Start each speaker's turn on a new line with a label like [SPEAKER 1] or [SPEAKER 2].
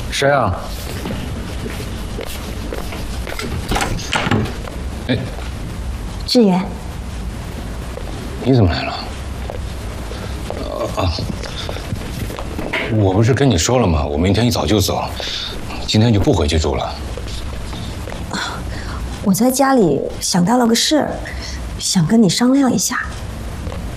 [SPEAKER 1] 谁啊？哎，
[SPEAKER 2] 志远，
[SPEAKER 1] 你怎么来了？我不是跟你说了吗？我明天一早就走，今天就不回去住了。
[SPEAKER 2] 我在家里想到了个事儿，想跟你商量一下。